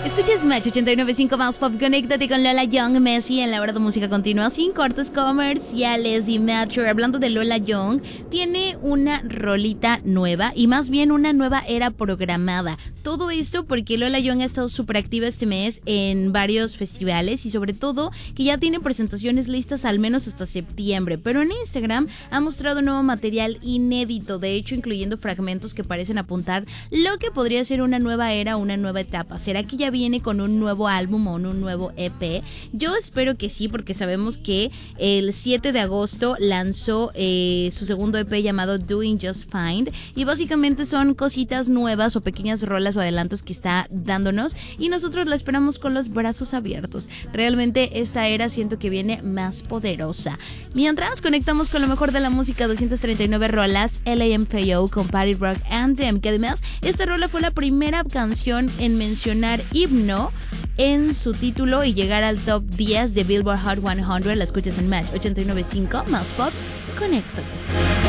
Escuchas Match 89.5 más pop. Conéctate con Lola Young, Messi en la hora de música continua sin cortes comerciales. Y Metro, hablando de Lola Young, tiene una rolita nueva y más bien una nueva era programada. Todo esto porque Lola Young ha estado súper activa este mes en varios festivales y sobre todo que ya tiene presentaciones listas al menos hasta septiembre. Pero en Instagram ha mostrado nuevo material inédito, de hecho incluyendo fragmentos que parecen apuntar lo que podría ser una nueva era, una nueva etapa. ¿Será que ya viene con un nuevo álbum o un nuevo EP? Yo espero que sí, porque sabemos que el 7 de agosto lanzó su segundo EP llamado Doing Just Fine y básicamente son cositas nuevas o pequeñas rolas o adelantos que está dándonos y nosotros la esperamos con los brazos abiertos. Realmente esta era siento que viene más poderosa. Mientras conectamos con lo mejor de la música, 239 rolas, LMFAO con Party Rock Anthem, que además esta rola fue la primera canción en mencionar himno en su título y llegar al top 10 de Billboard Hot 100. La escuchas en Match 89.5 más pop. Conéctate.